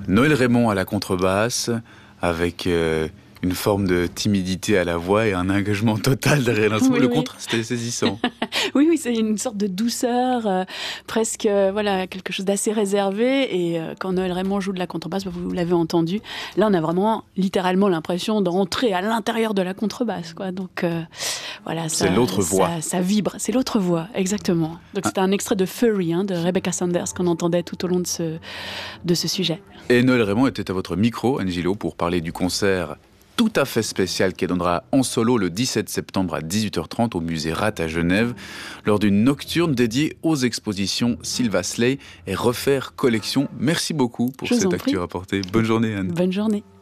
Noël Raymond à la contrebasse, avec une forme de timidité à la voix et un engagement total derrière l'instrument. Le contraste est saisissant. Oui, c'est une sorte de douceur, presque quelque chose d'assez réservé. Et quand Noël Raymond joue de la contrebasse, vous l'avez entendu, là on a vraiment littéralement l'impression d'entrer à l'intérieur de la contrebasse, quoi. Donc c'est l'autre voix. Ça vibre, c'est l'autre voix, exactement. Donc c'était un extrait de Furry de Rebecca Sanders qu'on entendait tout au long de ce sujet. Et Noël Raymond était à votre micro, Angelo, pour parler du concert tout à fait spécial qu'elle donnera en solo le 17 septembre à 18h30 au musée Rath à Genève, lors d'une nocturne dédiée aux expositions Sylva Slay et Refaire Collection. Merci beaucoup pour cette actu rapportée. Bonne journée, Anne. Bonne journée.